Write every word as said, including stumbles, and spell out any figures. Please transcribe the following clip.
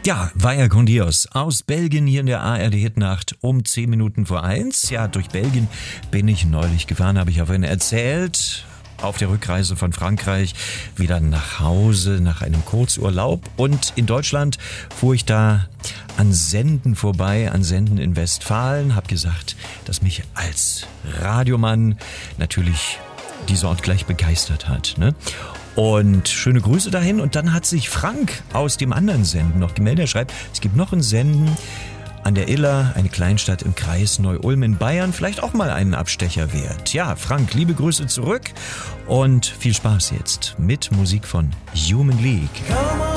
Ja, Vaya con Dios aus Belgien hier in der A R D-Hitnacht um zehn Minuten vor eins. Ja, durch Belgien bin ich neulich gefahren, habe ich auch Ihnen erzählt. Auf der Rückreise von Frankreich wieder nach Hause nach einem Kurzurlaub. Und in Deutschland fuhr ich da an Senden vorbei, an Senden in Westfalen. Hab gesagt, dass mich als Radiomann natürlich dieser Ort gleich begeistert hat, ne? Und schöne Grüße dahin. Und dann hat sich Frank aus dem anderen Senden noch gemeldet. Er schreibt, es gibt noch ein Senden an der Iller, eine Kleinstadt im Kreis Neu-Ulm in Bayern. Vielleicht auch mal einen Abstecher wert. Ja, Frank, liebe Grüße zurück und viel Spaß jetzt mit Musik von Human League.